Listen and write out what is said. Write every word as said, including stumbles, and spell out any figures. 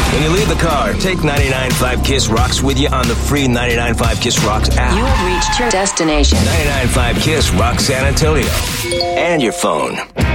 When you leave the car, take ninety-nine point five KISS Rocks with you on the free ninety-nine point five KISS Rocks app. You have reached your destination. ninety-nine point five KISS Rock San Antonio. And your phone.